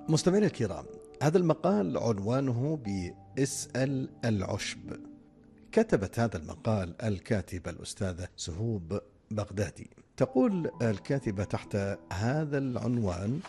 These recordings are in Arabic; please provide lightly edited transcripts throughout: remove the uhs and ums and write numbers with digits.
مستمعينا الكرام، هذا المقال عنوانه باسأل العشب. كتبت هذا المقال الكاتبة الأستاذة سهوب بغدادي. تقول الكاتبة تحت هذا العنوان: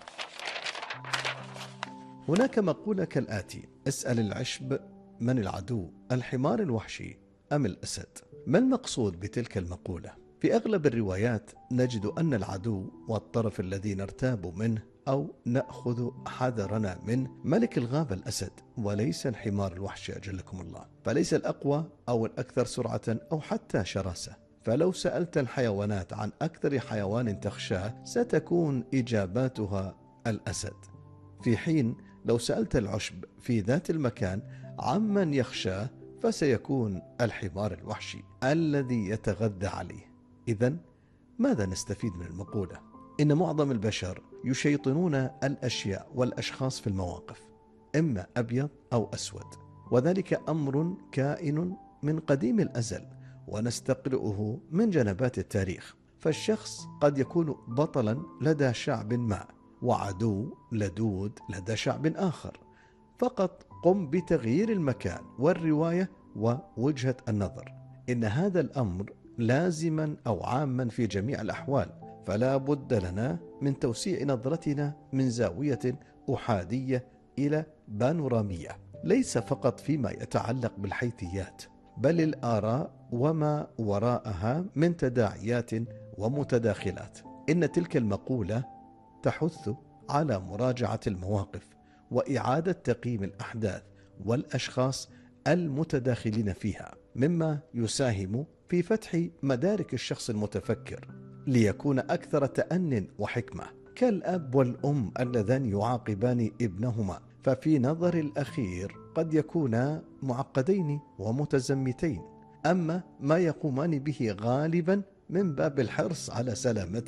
هناك مقولة كالآتي: اسأل العشب من العدو، الحمار الوحشي أم الأسد؟ ما المقصود بتلك المقولة؟ في أغلب الروايات نجد أن العدو والطرف الذي نرتاب منه أو نأخذ حذرنا منه ملك الغابة الأسد، وليس الحمار الوحشي أجلكم الله، فليس الأقوى أو الأكثر سرعة أو حتى شراسة. فلو سألت الحيوانات عن أكثر حيوان تخشاه ستكون إجاباتها الأسد، في حين لو سألت العشب في ذات المكان عمن يخشاه فسيكون الحمار الوحشي الذي يتغذى عليه. إذن ماذا نستفيد من المقولة؟ إن معظم البشر يشيطنون الأشياء والأشخاص في المواقف، إما أبيض أو أسود، وذلك أمر كائن من قديم الأزل ونستقرئه من جنبات التاريخ. فالشخص قد يكون بطلا لدى شعب ما، وعدو لدود لدى شعب آخر. فقط قم بتغيير المكان والرواية ووجهة النظر. إن هذا الأمر لازما أو عاما في جميع الأحوال، فلا بد لنا من توسيع نظرتنا من زاوية أحادية إلى بانورامية، ليس فقط فيما يتعلق بالحيثيات، بل الآراء وما وراءها من تداعيات ومتداخلات. إن تلك المقولة تحث على مراجعة المواقف وإعادة تقييم الأحداث والأشخاص المتداخلين فيها، مما يساهم في فتح مدارك الشخص المتفكر ليكون أكثر تأن وحكمة، كالأب والأم اللذان يعاقبان ابنهما، ففي نظر الأخير قد يكونا معقدين ومتزمتين، أما ما يقومان به غالبا من باب الحرص على سلامته